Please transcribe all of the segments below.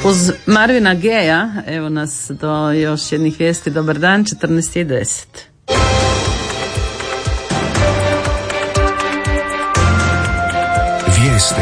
Uz Marvina Gayeja, evo nas do još jednih vijesti. Dobar dan, 14:10. Vijesti.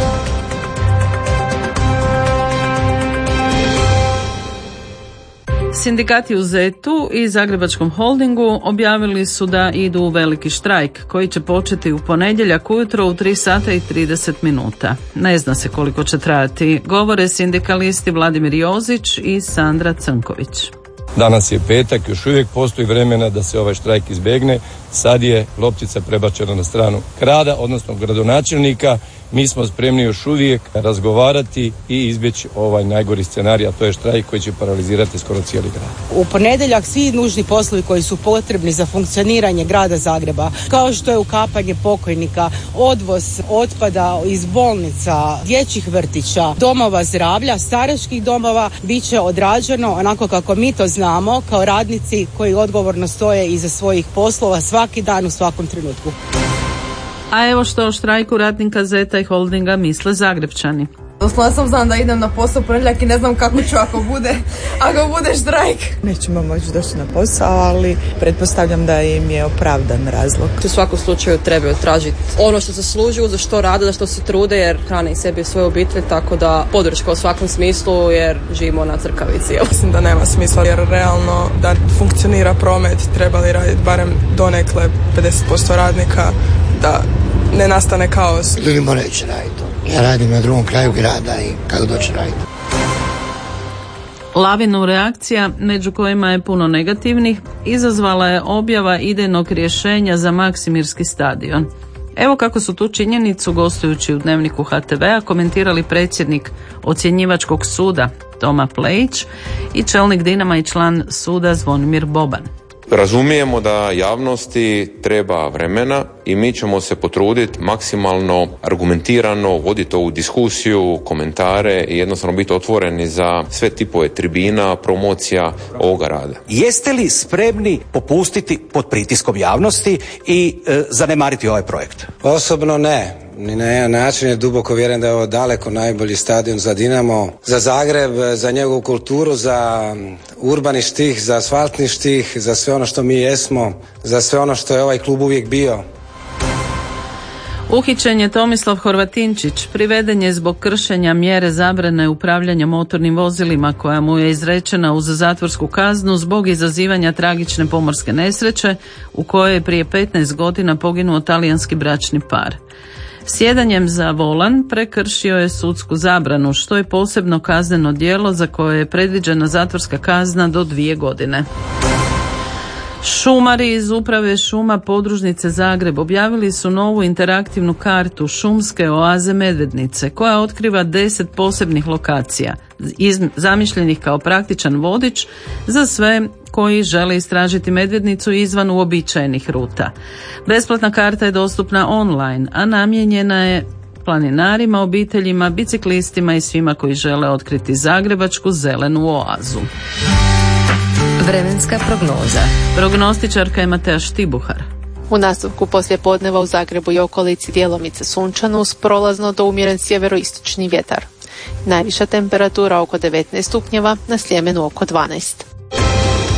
Sindikati u ZET-u i Zagrebačkom holdingu objavili su da idu u veliki štrajk koji će početi u ponedjeljak ujutro u 3:30. Ne zna se koliko će trajati, govore sindikalisti Vladimir Jozić i Sandra Crnković. Danas je petak, još uvijek postoji vremena da se ovaj štrajk izbjegne. Sad je loptica prebačena na stranu grada, odnosno gradonačelnika. Mi smo spremni još uvijek razgovarati i izbjeći ovaj najgori scenarij, a to je štrajk koji će paralizirati skoro cijeli grad. U ponedjeljak svi nužni poslovi koji su potrebni za funkcioniranje grada Zagreba, kao što je ukapanje pokojnika, odvoz otpada iz bolnica, dječjih vrtića, domova zdravlja, staračkih domova, bit će odrađeno onako kako mi to znamo, kao radnici koji odgovorno stoje iza svojih poslova svaki dan u svakom trenutku. A evo što o štrajku radnika ZET-a i holdinga misle Zagrepčani. Doslovno sam znam da idem na posao ponedjeljak i ne znam kako ću ako bude štrajk. Nećemo moći doći na posao, ali pretpostavljam da im je opravdan razlog. U svakom slučaju trebaju tražiti ono što zaslužuju, za što rade, za što se trude, jer hrane i sebi i svoje obitelji, tako da podrška u svakom smislu, jer živimo na crkavici. Mislim da nema smisla, jer realno da funkcionira promet trebali raditi barem donekle 50% radnika, da ne nastane kaos. Ljudima neće raditi. Ja radim na drugom kraju grada i kako doći raditi. Lavinu reakcija, među kojima je puno negativnih, izazvala je objava idejnog rješenja za Maksimirski stadion. Evo kako su tu činjenicu, gostujući u Dnevniku HTV-a, komentirali predsjednik ocjenjivačkog suda Toma Plejić i čelnik Dinama i član suda Zvonimir Boban. Razumijemo da javnosti treba vremena i mi ćemo se potruditi maksimalno argumentirano voditi ovu diskusiju, komentare i jednostavno biti otvoreni za sve tipove tribina, promocija ovoga rada. Jeste li spremni popustiti pod pritiskom javnosti i zanemariti ovaj projekt? Osobno ne. Ni na jedan način je duboko vjerujem da je ovo daleko najbolji stadion za Dinamo, za Zagreb, za njegovu kulturu, za urbani štih, za asfaltni štih, za sve ono što mi jesmo, za sve ono što je ovaj klub uvijek bio. Uhićen je Tomislav Horvatinčić, priveden je zbog kršenja mjere zabrane upravljanja motornim vozilima koja mu je izrečena uz zatvorsku kaznu zbog izazivanja tragične pomorske nesreće u kojoj je prije 15 godina poginuo talijanski bračni par. Sjedanjem za volan prekršio je sudsku zabranu, što je posebno kazneno djelo za koje je predviđena zatvorska kazna do 2 godine. Šumari iz uprave šuma podružnice Zagreb objavili su novu interaktivnu kartu šumske oaze Medvednice koja otkriva 10 posebnih lokacija, zamišljenih kao praktičan vodič za sve koji žele istražiti Medvednicu izvan uobičajenih ruta. Besplatna karta je dostupna online, a namijenjena je planinarima, obiteljima, biciklistima i svima koji žele otkriti zagrebačku zelenu oazu. Vremenska prognoza. Prognostičarka je Matea Štibuhar. U nastavku poslijepodneva u Zagrebu i okolici djelomice sunčano uz prolazno do umjeren sjeveroistočni vjetar. Najviša temperatura oko 19 stupnjeva, na Sljemenu oko 12.